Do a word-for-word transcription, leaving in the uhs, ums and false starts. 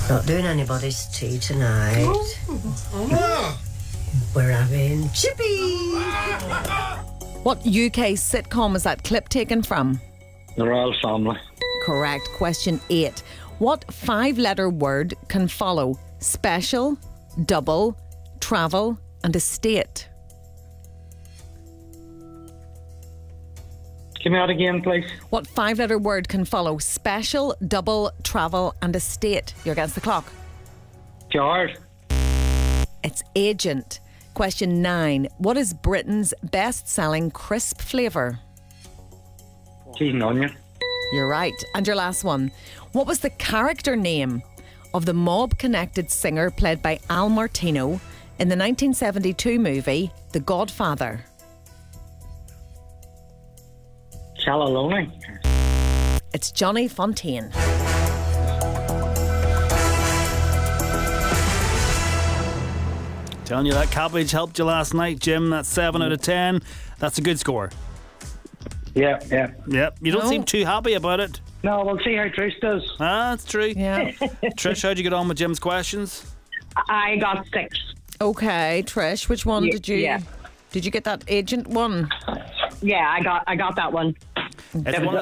Not doing anybody's tea tonight. Oh. We're having chippy. What U K sitcom is that clip taken from? The Royal Family. Correct. Question eight. What five-letter word can follow special, double, travel, and estate? Give me that again, please. What five-letter word can follow special, double, travel, and estate? You're against the clock. George. It's agent. Question nine. What is Britain's best-selling crisp flavour? Cheese and onion. You're right. And your last one. What was the character name of the mob-connected singer played by Al Martino in the nineteen seventy-two movie The Godfather? Chalaloni. It's Johnny Fontaine. Telling you that cabbage helped you last night, Jim. That's seven out of ten. That's a good score. Yeah, yeah. Yep. You don't No. seem too happy about it. No, we'll see how Trish does. Ah, that's true. Yeah. Trish, how'd you get on with Jim's questions? I got six. Okay, Trish, which one Ye- did you... yeah. Did you get that agent one? Yeah, I got I got that one. It's It one was,